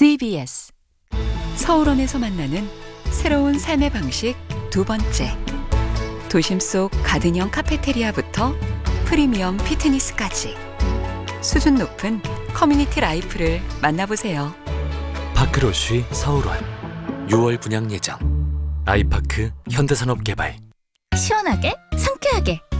CBS 서울원에서 만나는 새로운 삶의 방식 두 번째. 도심 속 가든형 카페테리아부터 프리미엄 피트니스까지 수준 높은 커뮤니티 라이프를 만나보세요. 파크로쉬 서울원 6월 분양 예정. 아이파크 현대산업개발. 시원하게 상쾌하게